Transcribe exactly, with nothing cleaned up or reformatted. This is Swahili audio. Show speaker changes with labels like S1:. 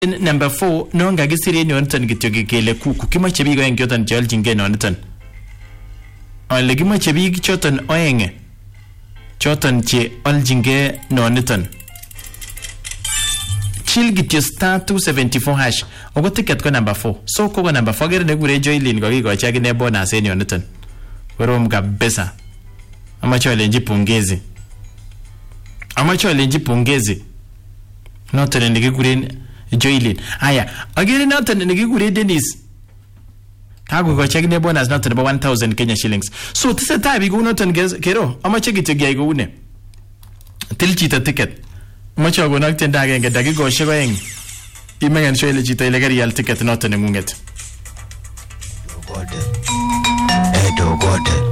S1: number four no ngagisire noniton kityo kele kuku kimoche biik oeng choton cheoljingei noniton. Ole kimoche biik choton oeng choton che oljingei noniton. Chill kityo star two seventy-four hash. Ogo ticket ko number four. So ko number four gere nekure Joylin kokikochi akine bonus en yoniton. Korom kabisa. Amache olenji pongezi. Amache olenji pongezi. Noton nekikuren Joylin. Aya, agere noton nekikuren Dennis. Kakokochi akine bonus noton nebo one thousand Kenya shillings. So tesetai biik kou noton kero. Amache kityo kiyai koune. Til chito ticket. Amache akonak tiendo agenge dakikoshek oeng. Imeken sure ile chito ile karial ticket noton nengunget.
S2: Edo gote.